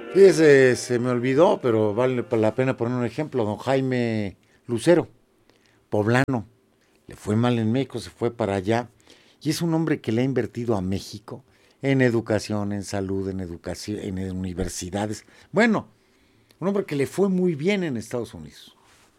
Fíjese, se me olvidó, pero vale la pena poner un ejemplo. Don Jaime Lucero, poblano, le fue mal en México, se fue para allá. Y es un hombre que le ha invertido a México en educación, en salud, en educación, en universidades. Bueno, un hombre que le fue muy bien en Estados Unidos.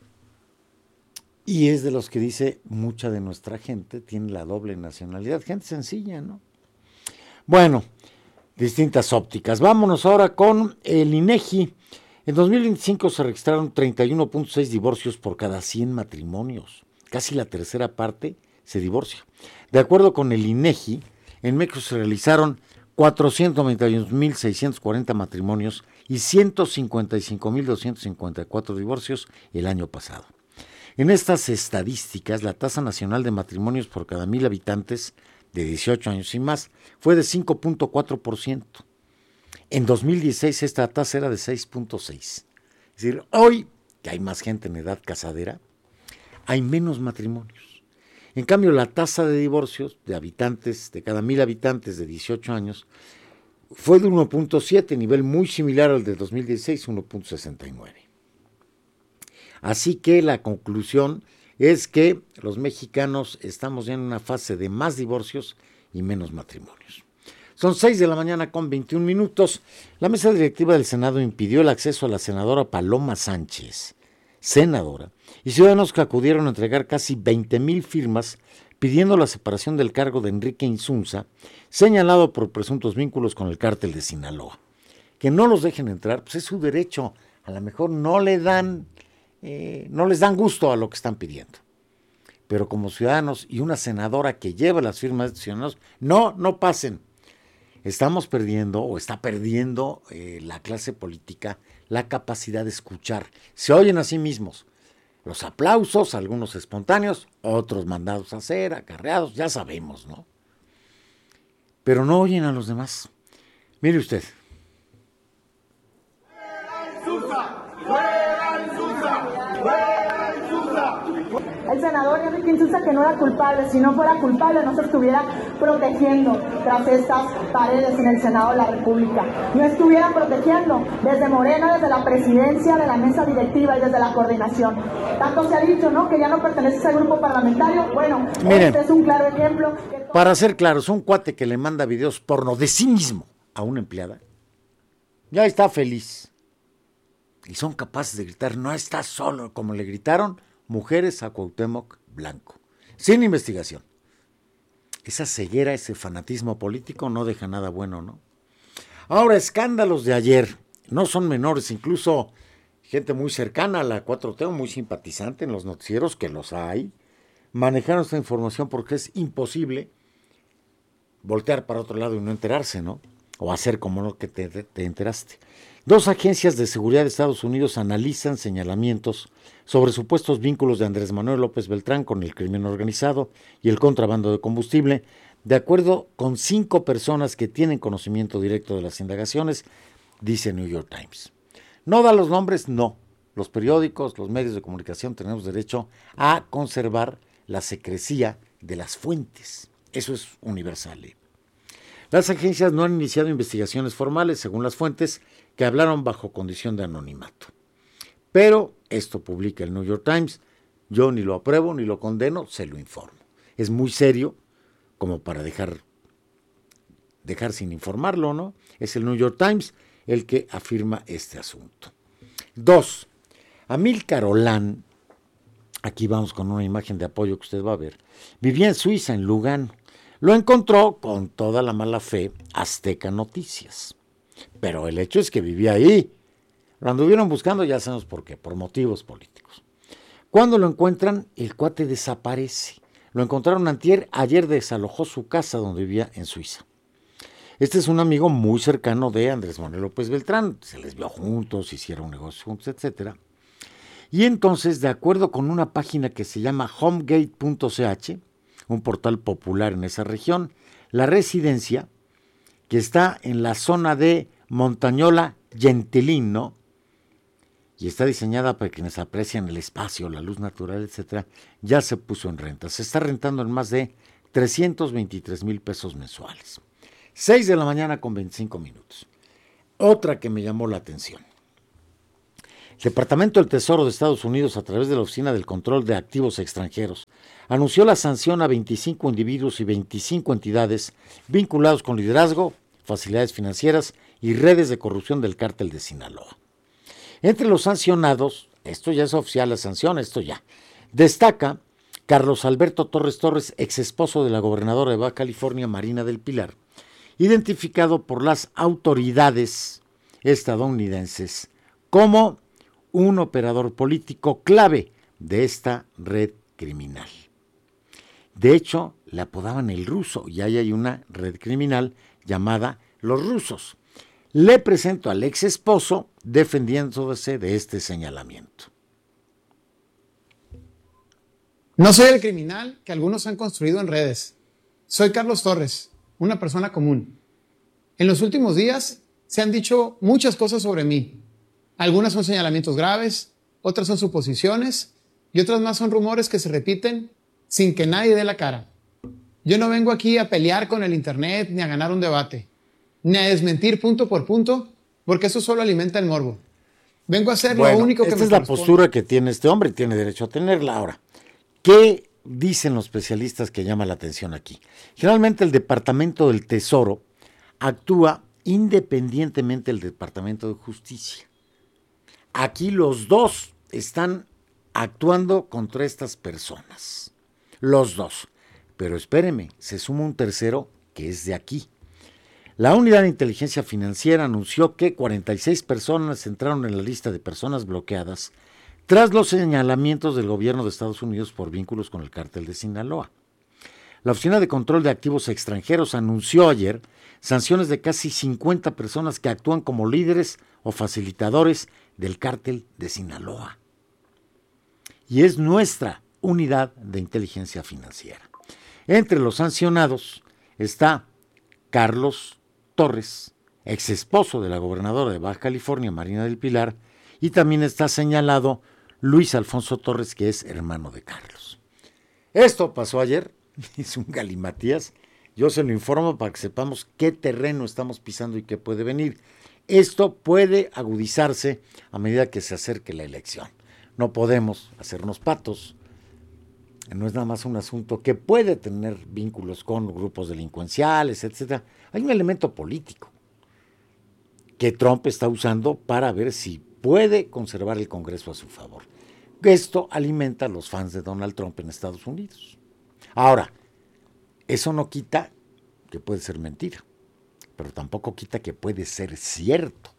Y es de los que dice, mucha de nuestra gente tiene la doble nacionalidad. Gente sencilla, ¿no? Bueno, distintas ópticas. Vámonos ahora con el INEGI. En 2025 se registraron 31.6 divorcios por cada 100 matrimonios. Casi la tercera parte se divorcia. De acuerdo con el INEGI, en México se realizaron 491.640 matrimonios y 155.254 divorcios el año pasado. En estas estadísticas, la tasa nacional de matrimonios por cada 1,000 habitantes de 18 años y más fue de 5.4%. En 2016 esta tasa era de 6.6%. Es decir, hoy que hay más gente en edad casadera, hay menos matrimonios. En cambio, la tasa de divorcios de habitantes, de cada 1,000 habitantes de 18 años, fue de 1.7, nivel muy similar al de 2016, 1.69. Así que la conclusión es que los mexicanos estamos ya en una fase de más divorcios y menos matrimonios. Son 6 de la mañana con 21 minutos. La mesa directiva del Senado impidió el acceso a la senadora Paloma Sánchez, senadora, y ciudadanos que acudieron a entregar casi 20,000 firmas pidiendo la separación del cargo de Enrique Insunza, señalado por presuntos vínculos con el cártel de Sinaloa. Que no los dejen entrar, pues es su derecho. A lo mejor no les dan gusto a lo que están pidiendo. Pero como ciudadanos y una senadora que lleva las firmas de ciudadanos, no pasen. Estamos perdiendo o está perdiendo la clase política la capacidad de escuchar. Se oyen a sí mismos. Los aplausos, algunos espontáneos, otros mandados a hacer, acarreados, ya sabemos, ¿no? Pero no oyen a los demás. Mire usted. El senador Enrique Insulza, que no era culpable, si no fuera culpable no se estuviera protegiendo tras estas paredes en el Senado de la República. No estuvieran protegiendo desde Morena, desde la presidencia, de la mesa directiva y desde la coordinación. Tanto se ha dicho, ¿no?, que ya no perteneces al grupo parlamentario. Bueno, miren, este es un claro ejemplo. Para ser claros, un cuate que le manda videos porno de sí mismo a una empleada, ya está feliz. Y son capaces de gritar, no estás solo, como le gritaron mujeres a Cuauhtémoc Blanco, sin investigación. Esa ceguera, ese fanatismo político no deja nada bueno, ¿no? Ahora, escándalos de ayer, no son menores, incluso gente muy cercana a la 4T, muy simpatizante en los noticieros, que los hay, manejaron esta información porque es imposible voltear para otro lado y no enterarse, ¿no? O hacer como no que te enteraste. 2 agencias de seguridad de Estados Unidos analizan señalamientos sobre supuestos vínculos de Andrés Manuel López Beltrán con el crimen organizado y el contrabando de combustible, de acuerdo con 5 personas que tienen conocimiento directo de las indagaciones, dice New York Times. No da los nombres, no. Los periódicos, los medios de comunicación tenemos derecho a conservar la secrecía de las fuentes. Eso es universal. Las agencias no han iniciado investigaciones formales, según las fuentes, que hablaron bajo condición de anonimato. Pero esto publica el New York Times. Yo ni lo apruebo ni lo condeno, se lo informo. Es muy serio como para dejar sin informarlo, ¿no? Es el New York Times el que afirma este asunto. 2. Amílcar Olán, aquí vamos con una imagen de apoyo que usted va a ver, vivía en Suiza, en Lugano. Lo encontró con toda la mala fe Azteca Noticias. Pero el hecho es que vivía ahí. Lo anduvieron buscando, ya sabemos por qué, por motivos políticos. Cuando lo encuentran, el cuate desaparece. Lo encontraron antier, ayer desalojó su casa donde vivía en Suiza. Este es un amigo muy cercano de Andrés Manuel López Beltrán. Se les vio juntos, hicieron negocios juntos, etc. Y entonces, de acuerdo con una página que se llama homegate.ch, un portal popular en esa región, la residencia, que está en la zona de Montañola Gentilino, y está diseñada para quienes aprecian el espacio, la luz natural, etc., ya se puso en renta. Se está rentando en más de 323,000 pesos mensuales. 6 de la mañana con 25 minutos. Otra que me llamó la atención. El Departamento del Tesoro de Estados Unidos, a través de la Oficina del Control de Activos Extranjeros, anunció la sanción a 25 individuos y 25 entidades vinculados con liderazgo, facilidades financieras y redes de corrupción del cártel de Sinaloa. Entre los sancionados, esto ya es oficial la sanción, esto ya, destaca Carlos Alberto Torres Torres, ex esposo de la gobernadora de Baja California, Marina del Pilar, identificado por las autoridades estadounidenses como un operador político clave de esta red criminal. De hecho, le apodaban el ruso y ahí hay una red criminal llamada Los Rusos. Le presento al ex esposo defendiéndose de este señalamiento. No soy el criminal que algunos han construido en redes. Soy Carlos Torres, una persona común. En los últimos días se han dicho muchas cosas sobre mí. Algunas son señalamientos graves, otras son suposiciones y otras más son rumores que se repiten sin que nadie dé la cara. Yo no vengo aquí a pelear con el internet ni a ganar un debate, ni a desmentir punto por punto, porque eso solo alimenta el morbo. Vengo a hacer lo único que me corresponde. Esta es la postura que tiene este hombre y tiene derecho a tenerla. Ahora, ¿qué dicen los especialistas que llama la atención aquí? Generalmente el Departamento del Tesoro actúa independientemente del Departamento de Justicia. Aquí los dos están actuando contra estas personas. Los dos. Pero espéreme, se suma un tercero que es de aquí. La Unidad de Inteligencia Financiera anunció que 46 personas entraron en la lista de personas bloqueadas tras los señalamientos del gobierno de Estados Unidos por vínculos con el cártel de Sinaloa. La Oficina de Control de Activos Extranjeros anunció ayer sanciones de casi 50 personas que actúan como líderes o facilitadores del cártel de Sinaloa. Y es nuestra Unidad de Inteligencia Financiera. Entre los sancionados está Carlos Torres, ex esposo de la gobernadora de Baja California, Marina del Pilar, y también está señalado Luis Alfonso Torres, que es hermano de Carlos. Esto pasó ayer, es un galimatías. Yo se lo informo para que sepamos qué terreno estamos pisando y qué puede venir. Esto puede agudizarse a medida que se acerque la elección. No podemos hacernos patos. No es nada más un asunto que puede tener vínculos con grupos delincuenciales, etc. Hay un elemento político que Trump está usando para ver si puede conservar el Congreso a su favor. Esto alimenta a los fans de Donald Trump en Estados Unidos. Ahora, eso no quita que puede ser mentira, pero tampoco quita que puede ser cierto.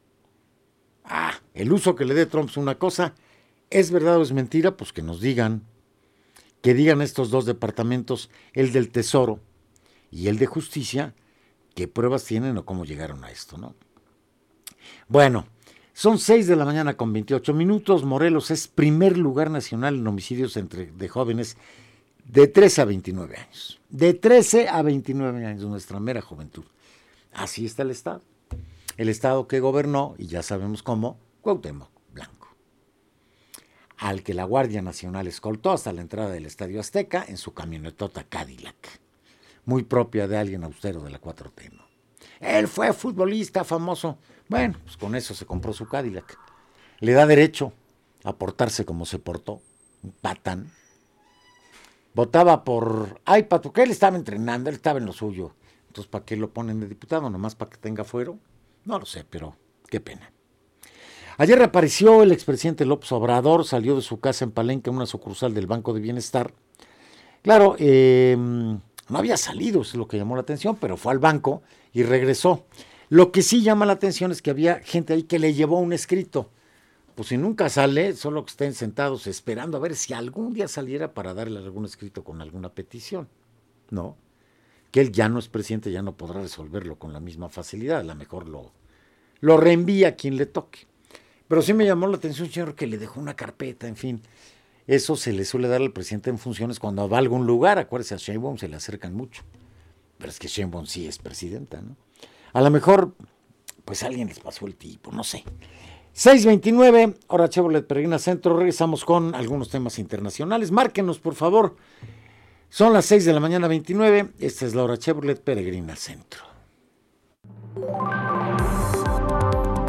El uso que le dé Trump es una cosa, ¿es verdad o es mentira? Pues que nos digan, que digan estos dos departamentos, el del Tesoro y el de Justicia, qué pruebas tienen o cómo llegaron a esto, ¿no? Bueno, son 6 de la mañana con 28 minutos. Morelos es primer lugar nacional en homicidios de jóvenes de 13 a 29 años. De 13 a 29 años, nuestra mera juventud. Así está el Estado. El Estado que gobernó, y ya sabemos cómo, Cuauhtémoc Blanco, al que la Guardia Nacional escoltó hasta la entrada del Estadio Azteca en su camionetota Cadillac, muy propia de alguien austero de la 4T, ¿no? Él fue futbolista famoso. Bueno, pues con eso se compró su Cadillac. Le da derecho a portarse como se portó, un patán. Votaba por iPad, porque él estaba entrenando, él estaba en lo suyo. Entonces, ¿para qué lo ponen de diputado? ¿Nomás para que tenga fuero? No lo sé, pero qué pena. Ayer reapareció el expresidente López Obrador, salió de su casa en Palenque, en una sucursal del Banco de Bienestar. Claro, no había salido, eso es lo que llamó la atención, pero fue al banco y regresó. Lo que sí llama la atención es que había gente ahí que le llevó un escrito. Pues si nunca sale, solo que estén sentados esperando a ver si algún día saliera para darle algún escrito con alguna petición. No, que él ya no es presidente, ya no podrá resolverlo con la misma facilidad, a lo mejor lo reenvía a quien le toque. Pero sí me llamó la atención, señor, que le dejó una carpeta, en fin. Eso se le suele dar al presidente en funciones cuando va a algún lugar. Acuérdese, a Sheinbaum se le acercan mucho. Pero es que Sheinbaum sí es presidenta, ¿no? A lo mejor, pues alguien les pasó el tipo, no sé. 6:29, hora Chevrolet Peregrina Centro. Regresamos con algunos temas internacionales. Márquenos, por favor. Son las 6 de la mañana 29. Esta es la hora Chevrolet Peregrina Centro.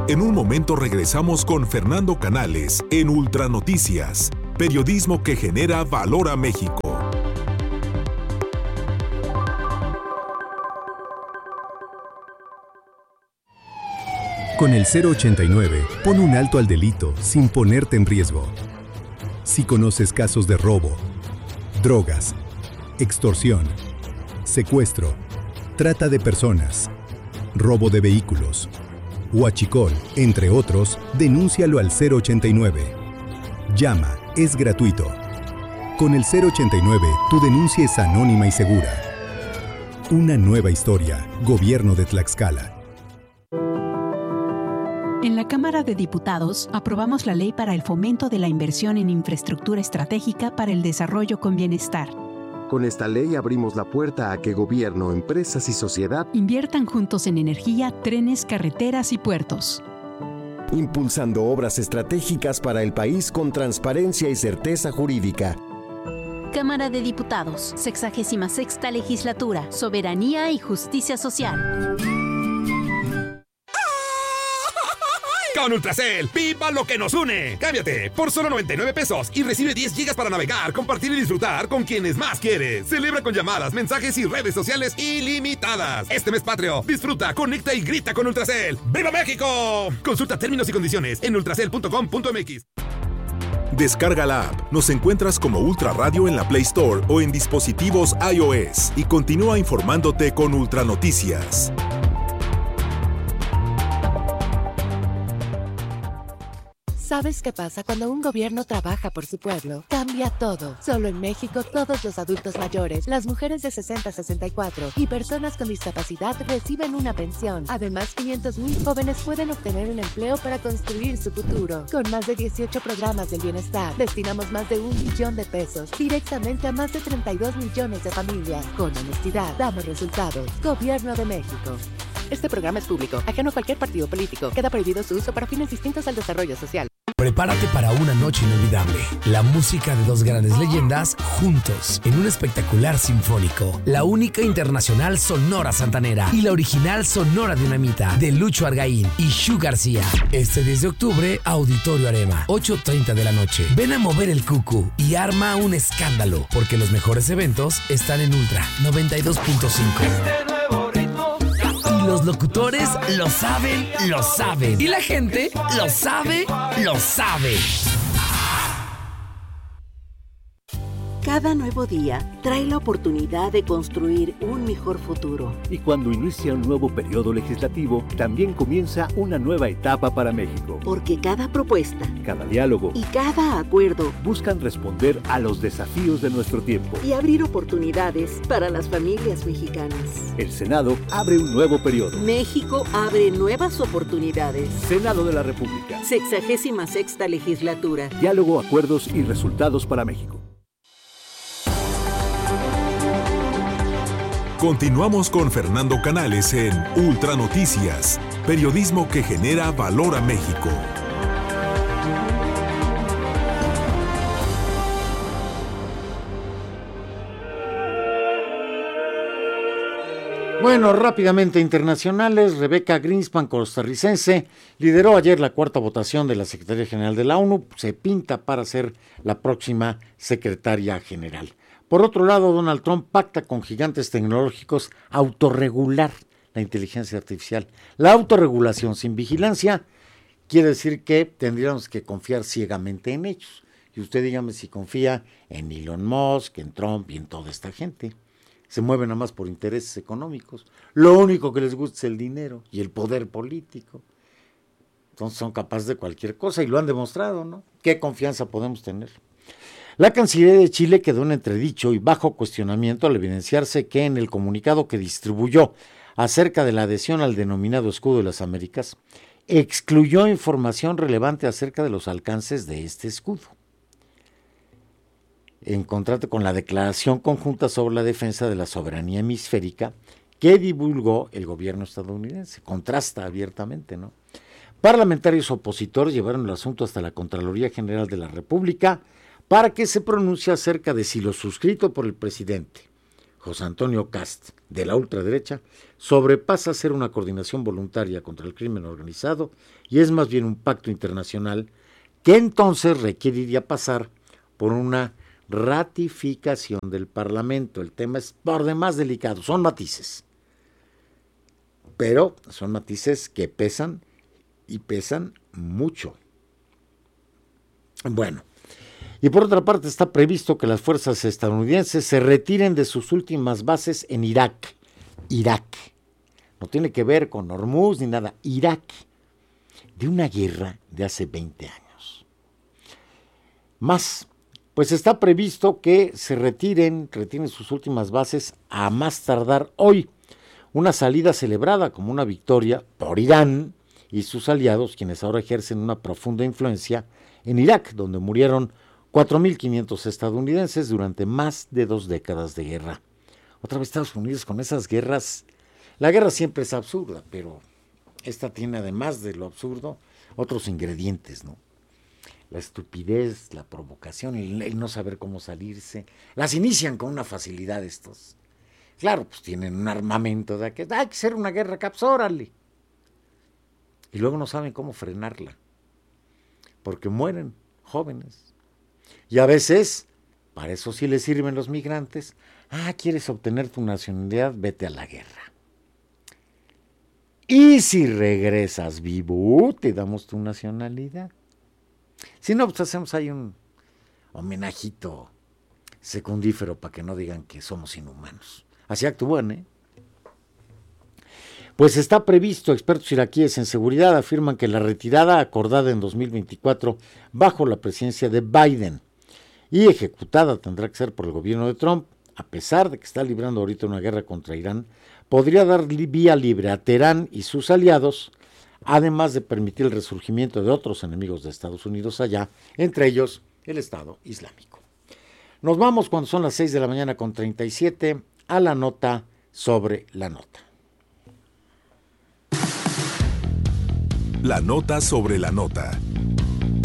En un momento regresamos con Fernando Canales en Ultra Noticias, periodismo que genera valor a México. Con el 089, pon un alto al delito sin ponerte en riesgo. Si conoces casos de robo, drogas, extorsión, secuestro, trata de personas, robo de vehículos, huachicol, entre otros, denúncialo al 089. Llama, es gratuito. Con el 089, tu denuncia es anónima y segura. Una nueva historia. Gobierno de Tlaxcala. En la Cámara de Diputados aprobamos la Ley para el Fomento de la Inversión en Infraestructura Estratégica para el Desarrollo con Bienestar. Con esta ley abrimos la puerta a que gobierno, empresas y sociedad inviertan juntos en energía, trenes, carreteras y puertos. Impulsando obras estratégicas para el país con transparencia y certeza jurídica. Cámara de Diputados, 66ª Legislatura, Soberanía y Justicia Social. Con Ultracel, ¡viva lo que nos une! Cámbiate por solo 99 pesos y recibe 10 gigas para navegar, compartir y disfrutar con quienes más quieres. Celebra con llamadas, mensajes y redes sociales ilimitadas. Este mes patrio, disfruta, conecta y grita con Ultracel. ¡Viva México! Consulta términos y condiciones en ultracel.com.mx. Descarga la app. Nos encuentras como Ultra Radio en la Play Store o en dispositivos iOS y continúa informándote con Ultra Noticias. ¿Sabes qué pasa cuando un gobierno trabaja por su pueblo? Cambia todo. Solo en México, todos los adultos mayores, las mujeres de 60 a 64 y personas con discapacidad reciben una pensión. Además, 500,000 jóvenes pueden obtener un empleo para construir su futuro. Con más de 18 programas del bienestar, destinamos más de 1 billón de pesos directamente a más de 32 millones de familias. Con honestidad, damos resultados. Gobierno de México. Este programa es público, ajeno a cualquier partido político. Queda prohibido su uso para fines distintos al desarrollo social. Prepárate para una noche inolvidable. La música de dos grandes leyendas juntos en un espectacular sinfónico. La única internacional Sonora Santanera y la original Sonora Dinamita de Lucho Argaín y Shu García. Este 10 de octubre, Auditorio Arema, 8:30 de la noche. Ven a mover el cucu y arma un escándalo, porque los mejores eventos están en Ultra 92.5. Los locutores lo saben, lo saben. Y la gente lo sabe, lo sabe. Cada nuevo día trae la oportunidad de construir un mejor futuro. Y cuando inicia un nuevo periodo legislativo, también comienza una nueva etapa para México. Porque cada propuesta, cada diálogo y cada acuerdo buscan responder a los desafíos de nuestro tiempo y abrir oportunidades para las familias mexicanas. El Senado abre un nuevo periodo. México abre nuevas oportunidades. Senado de la República. 66ª Legislatura. Diálogo, acuerdos y resultados para México. Continuamos con Fernando Canales en Ultra Noticias, periodismo que genera valor a México. Bueno, rápidamente internacionales. Rebecca Greenspan, costarricense, lideró ayer la cuarta votación de la Secretaría General de la ONU. Se pinta para ser la próxima secretaria general. Por otro lado, Donald Trump pacta con gigantes tecnológicos autorregular la inteligencia artificial. La autorregulación sin vigilancia quiere decir que tendríamos que confiar ciegamente en ellos. Y usted dígame si confía en Elon Musk, en Trump y en toda esta gente. Se mueven nada más por intereses económicos. Lo único que les gusta es el dinero y el poder político. Entonces son capaces de cualquier cosa y lo han demostrado, ¿no? ¿Qué confianza podemos tener? La Cancillería de Chile quedó en entredicho y bajo cuestionamiento al evidenciarse que en el comunicado que distribuyó acerca de la adhesión al denominado Escudo de las Américas, excluyó información relevante acerca de los alcances de este escudo, en contraste con la Declaración Conjunta sobre la Defensa de la Soberanía Hemisférica que divulgó el gobierno estadounidense. Contrasta abiertamente, ¿no? Parlamentarios opositores llevaron el asunto hasta la Contraloría General de la República para que se pronuncie acerca de si lo suscrito por el presidente José Antonio Cast, de la ultraderecha, sobrepasa ser una coordinación voluntaria contra el crimen organizado y es más bien un pacto internacional que entonces requeriría pasar por una ratificación del Parlamento. El tema es por demás delicado, son matices, pero son matices que pesan y pesan mucho. Bueno, y por otra parte está previsto que las fuerzas estadounidenses se retiren de sus últimas bases en Irak. No tiene que ver con Hormuz ni nada. Irak, de una guerra de hace 20 años. Más, pues está previsto que se retiren sus últimas bases a más tardar hoy. Una salida celebrada como una victoria por Irán y sus aliados, quienes ahora ejercen una profunda influencia en Irak, donde murieron 4.500 estadounidenses durante más de 2 décadas de guerra. Otra vez Estados Unidos con esas guerras. La guerra siempre es absurda, pero esta tiene, además de lo absurdo, otros ingredientes, ¿no? La estupidez, la provocación, el no saber cómo salirse. Las inician con una facilidad estos. Claro, pues tienen un armamento de que hay que hacer una guerra, órale. Y luego no saben cómo frenarla, porque mueren jóvenes. Y a veces, para eso sí les sirven los migrantes. ¿Quieres obtener tu nacionalidad? Vete a la guerra. Y si regresas vivo, te damos tu nacionalidad. Si no, pues hacemos ahí un homenajito secundífero para que no digan que somos inhumanos. Así actúan, ¿eh? Pues está previsto, expertos iraquíes en seguridad afirman que la retirada acordada en 2024 bajo la presidencia de Biden y ejecutada tendrá que ser por el gobierno de Trump, a pesar de que está librando ahorita una guerra contra Irán, podría dar vía libre a Teherán y sus aliados, además de permitir el resurgimiento de otros enemigos de Estados Unidos allá, entre ellos el Estado Islámico. Nos vamos cuando son las 6 de la mañana con 37 a la nota sobre la nota. La nota sobre la nota.